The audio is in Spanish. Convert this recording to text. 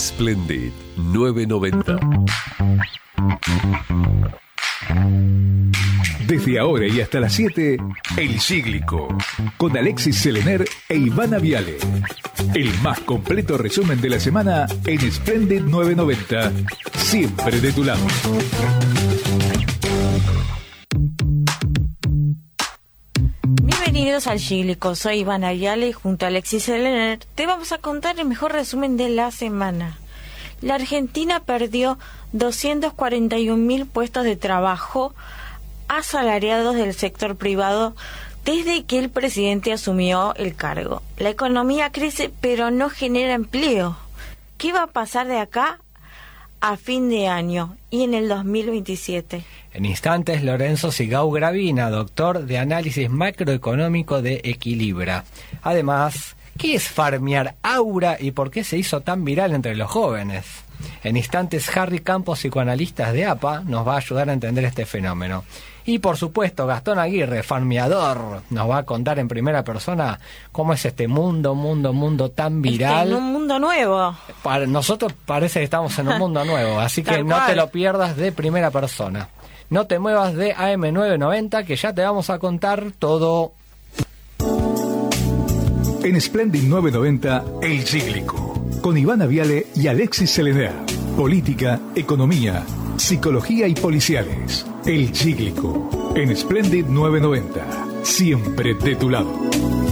Splendid 990. Desde ahora y hasta las 7, El Cíglico, con Alexis Selener e Ivana Viale. El más completo resumen de la semana en Splendid 990. Siempre de tu lado. Bienvenidos al Cíglico, soy Ivana Viale y junto a Alexis Selener te vamos a contar el mejor resumen de la semana. La Argentina perdió 241.000 puestos de trabajo asalariados del sector privado desde que el presidente asumió el cargo. La economía crece pero no genera empleo. ¿Qué va a pasar de acá a fin de año y en el 2027? En instantes, Lorenzo Sigau Gravina, doctor de análisis macroeconómico de Equilibra. Además, ¿qué es farmear aura y por qué se hizo tan viral entre los jóvenes? En instantes, Harry Campos, psicoanalista de APA, nos va a ayudar a entender este fenómeno. Y por supuesto, Gastón Aguirre, farmeador, nos va a contar en primera persona cómo es este mundo tan viral. En un mundo nuevo. Para nosotros parece que estamos en un mundo nuevo, así que no te lo pierdas de primera persona. No te muevas de AM990, que ya te vamos a contar todo. En Splendid 990, El Cíglico, con Ivana Viale y Alexis Selener. Política, economía, psicología y policiales. El Cíglico, en Splendid 990. Siempre de tu lado.